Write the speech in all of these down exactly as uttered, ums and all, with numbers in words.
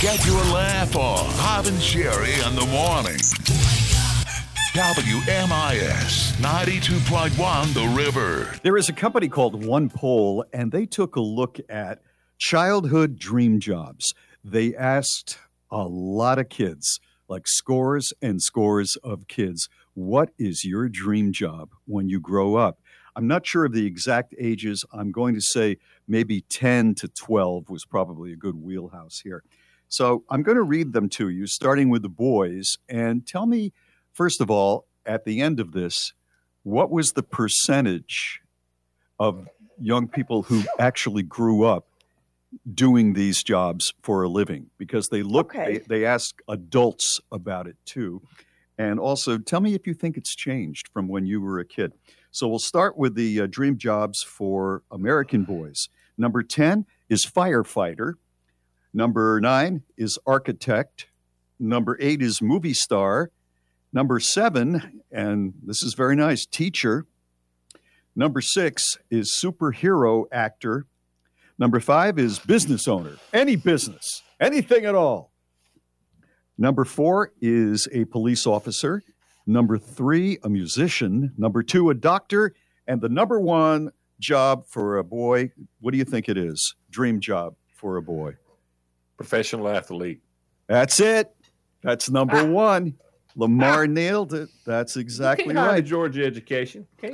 Get your laugh on. Bob and Sherry in the morning. W M I S ninety-two point one The River. There is a company called OnePoll, and they took a look at childhood dream jobs. They asked a lot of kids, like scores and scores of kids, what is your dream job when you grow up? I'm not sure of the exact ages. I'm going to say maybe ten to twelve was probably a good wheelhouse here. So I'm going to read them to you, starting with the boys, and tell me, first of all, at the end of this, what was the percentage of young people who actually grew up doing these jobs for a living? Because they look, Okay. they, they ask adults about it too. And also, tell me if you think it's changed from when you were a kid. So we'll start with the uh, dream jobs for American boys. Number ten is firefighter. Number nine is architect. Number eight is movie star. Number seven, and this is very nice, teacher. Number six is superhero actor. Number five is business owner. Any business, anything at all. Number four is a police officer. Number three, a musician. Number two, a doctor. And the number one job for a boy, what do you think it is? Dream job for a boy. Professional athlete. That's it. That's number one. Lamar nailed it. That's exactly Can't hide a right. Georgia education. Can't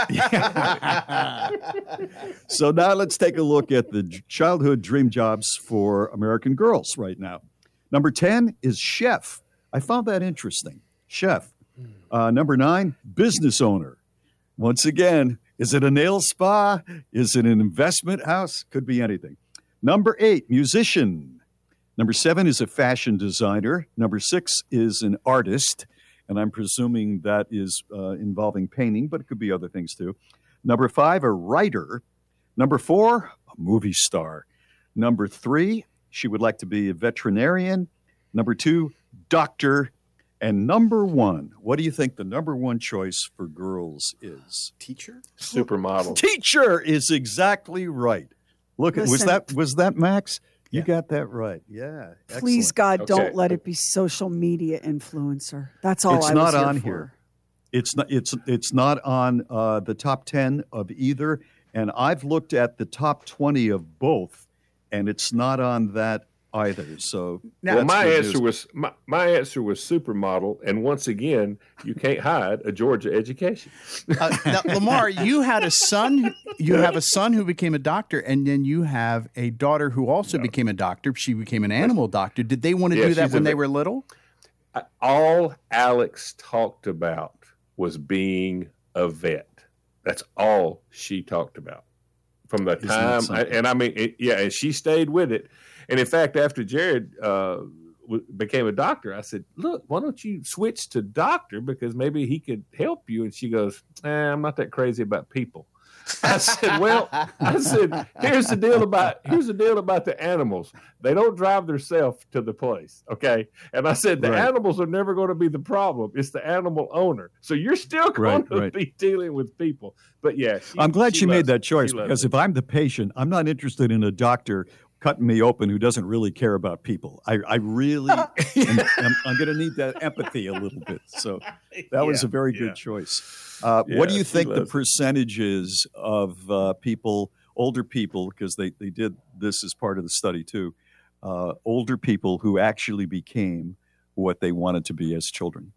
hide it. So now let's take a look at the j- childhood dream jobs for American girls right now. Number ten is chef. I found that interesting. Chef. Uh, number nine, business owner. Once again, is it a nail spa? Is it an investment house? Could be anything. Number eight, musician. Number seven is a fashion designer. Number six is an artist, and I'm presuming that is uh, involving painting, but it could be other things too. Number five, a writer. Number four, a movie star. Number three, she would like to be a veterinarian. Number two, doctor. And number one, what do you think the number one choice for girls is? Teacher? Supermodel. Teacher is exactly right. Look, at was Listen. that was that Max? You Yeah. got that right. Yeah. Please, excellent. God, Okay. don't let it be social media influencer. That's all It's I not was here on for. here. It's not. It's it's not on uh, the top ten of either. And I've looked at the top twenty of both, and it's not on that either. So Well, that's my good answer news. was my, my answer was supermodel, and once again, you can't hide a Georgia education. Uh, now, Lamar, you had a son. You have a son who became a doctor, and then you have a daughter who also became a doctor. She became an animal doctor. Did they want to Yeah, do that she's when a they vet- were little? I- All Alex talked about was being a vet. That's all she talked about from the Isn't that time. I, something? and I mean, it, yeah, and she stayed with it. And in fact, after Jared uh, w- became a doctor, I said, "Look, why don't you switch to doctor because maybe he could help you?" And she goes, eh, "I'm not that crazy about people." I said, "Well, I said, here's the deal about here's the deal about the animals. They don't drive themselves to the place, okay?" And I said, "The Right. animals are never going to be the problem. It's the animal owner. So you're still going Right, to right. be dealing with people." But yeah, she, I'm glad she, made loves that it. choice She loves because it. if I'm the patient, I'm not interested in a doctor cutting me open who doesn't really care about people. I, I really, am, I'm, I'm going to need that empathy a little bit. So that was Yeah, a very yeah. good choice. Uh, what do Yeah, you she think the loves it. percentage is of uh, people, older people, because they, they did this as part of the study too, uh, older people who actually became what they wanted to be as children?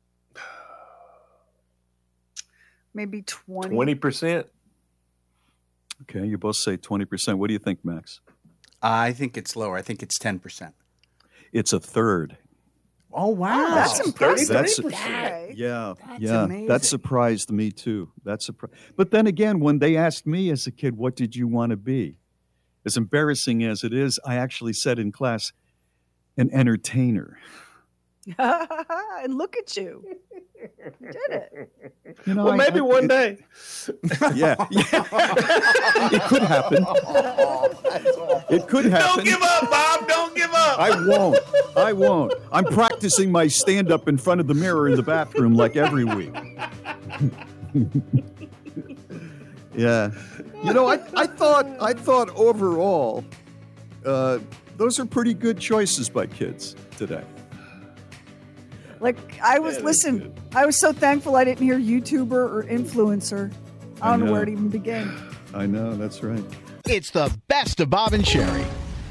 Maybe twenty. twenty percent. Okay, you both say twenty percent. What do you think, Max? I think it's lower. I think it's ten percent. It's a third. Oh, wow. That's impressive. That's- Okay. Yeah, That's yeah, amazing. that surprised me too. That surprised. But then again, when they asked me as a kid, "What did you want to be?" As embarrassing as it is, I actually said in class, "An entertainer." And look at you. You did it. You know, Well, I- maybe I- one it- day. Yeah, yeah. It could happen. It could happen. Don't give up, Bob. Don't give up. I won't. I won't. I'm practicing my stand up in front of the mirror in the bathroom like every week. Yeah. You know, I, I thought I thought overall uh, those are pretty good choices by kids today. Like I was, Yeah, that's listen, good. I was so thankful I didn't hear YouTuber or influencer. I I don't know know. where to even begin. I know, that's right. It's the best of Bob and Sherry.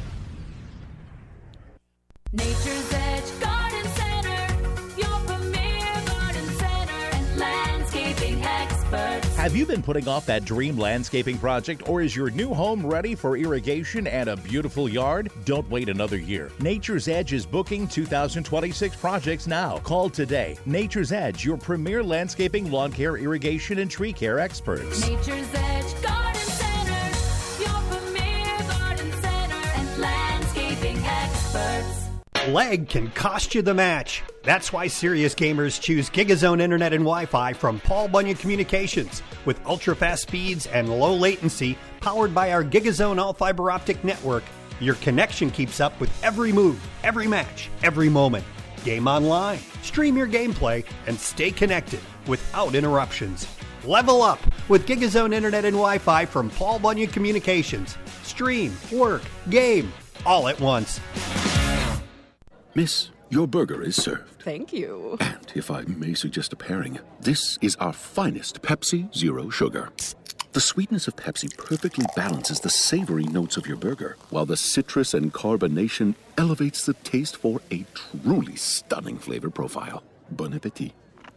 Nature's Edge Garden Center, your premier garden center and landscaping experts. Have you been putting off that dream landscaping project, or is your new home ready for irrigation and a beautiful yard? Don't wait another year. Nature's Edge is booking two thousand twenty-six projects now. Call today. Nature's Edge, your premier landscaping, lawn care, irrigation, and tree care experts. Nature's Edge Garden Center, your premier garden center and landscaping experts. Leg can cost you the match. That's why serious gamers choose GigaZone Internet and Wi-Fi from Paul Bunyan Communications. With ultra-fast speeds and low latency, powered by our GigaZone all-fiber optic network, your connection keeps up with every move, every match, every moment. Game online, stream your gameplay, and stay connected without interruptions. Level up with GigaZone Internet and Wi-Fi from Paul Bunyan Communications. Stream, work, game, all at once. Miss, your burger is served. Thank you. And if I may suggest a pairing, this is our finest Pepsi Zero Sugar. The sweetness of Pepsi perfectly balances the savory notes of your burger, while the citrus and carbonation elevates the taste for a truly stunning flavor profile. Bon appetit.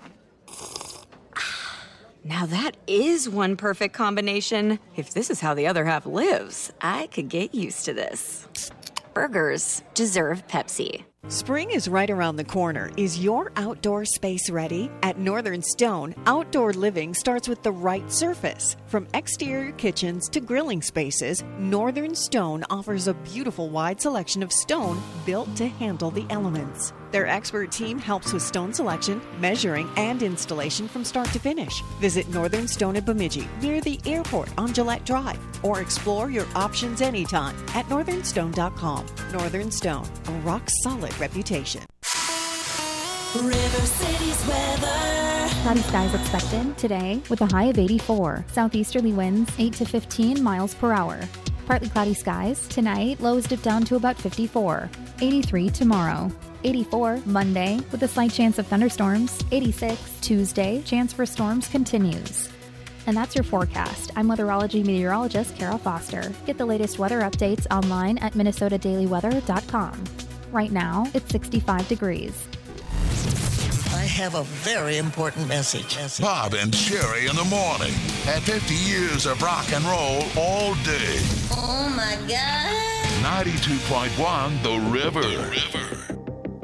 Now that is one perfect combination. If this is how the other half lives, I could get used to this. Burgers deserve Pepsi. Spring is right around the corner. Is your outdoor space ready? At Northern Stone, outdoor living starts with the right surface. From exterior kitchens to grilling spaces, Northern Stone offers a beautiful wide selection of stone built to handle the elements. Their expert team helps with stone selection, measuring, and installation from start to finish. Visit Northern Stone at Bemidji, near the airport on Gillette Drive, or explore your options anytime at northern stone dot com. Northern Stone, a rock-solid reputation. River City's weather. Cloudy skies expected today with a high of eighty-four. Southeasterly winds eight to fifteen miles per hour. Partly cloudy skies tonight. Lows dip down to about fifty-four. eighty-three tomorrow. eighty-four Monday with a slight chance of thunderstorms. eighty-six Tuesday. Chance for storms continues. And that's your forecast. I'm weatherology meteorologist Kara Foster. Get the latest weather updates online at minnesota daily weather dot com. Right now, it's sixty-five degrees. I have a very important message. Bob and Sherry in the morning. At fifty years of rock and roll all day. Oh my God. ninety-two point one The River. The River.